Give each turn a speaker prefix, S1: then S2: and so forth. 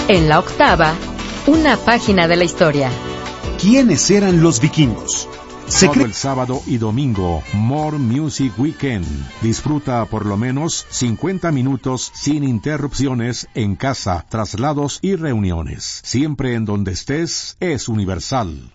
S1: En la octava, una página de la historia.
S2: ¿Quiénes eran los vikingos?
S3: Todo el sábado y domingo, More Music Weekend. Disfruta por lo menos 50 minutos sin interrupciones en casa, traslados y reuniones. Siempre en donde estés, es Universal.